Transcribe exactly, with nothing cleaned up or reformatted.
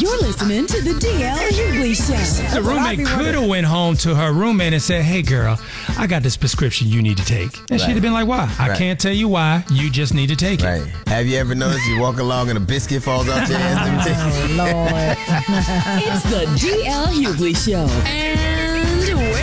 You're listening to the D L Hughley Show. The roommate could have went home to her roommate and said, hey, girl, I got this prescription you need to take. And right. she'd have been like, why? I right. can't tell you why. You just need to take it. Right. Have you ever noticed you walk along and a biscuit falls off your ass? Oh, Lord. It's the D L Hughley Show. And